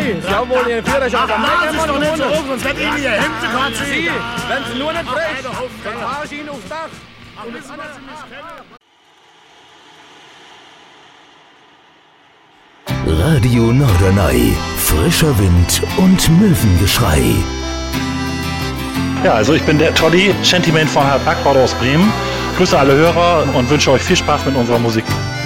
Sie haben wohl Ihren Führerschein am Nein, ist doch nicht so hoch, sonst wird Ihnen Ihr Hemd Sie, kotzen. wenn Sie nur nicht frech, dann haue ich Ihnen aufs Dach. Und wissen, was Sie nicht kennen? Radio Norderney. Frischer Wind und Möwengeschrei. Ja, also ich bin der Toddy, Shantyman von Herr Backbauer aus Bremen. Grüße alle Hörer und wünsche euch viel Spaß mit unserer Musik.